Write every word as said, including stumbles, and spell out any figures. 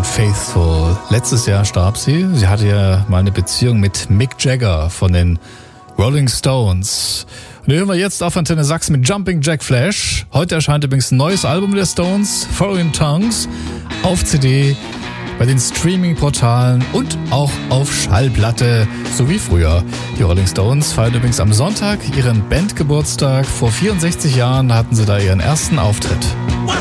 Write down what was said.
Faithful. Letztes Jahr starb sie. Sie hatte ja mal eine Beziehung mit Mick Jagger von den Rolling Stones. Und hören wir jetzt auf Antenne Sachs mit Jumping Jack Flash. Heute erscheint übrigens ein neues Album der Stones, Foreign Tongues, auf C D, bei den Streaming-Portalen und auch auf Schallplatte, so wie früher. Die Rolling Stones feiern übrigens am Sonntag ihren Bandgeburtstag. Vor vierundsechzig Jahren hatten sie da ihren ersten Auftritt. One,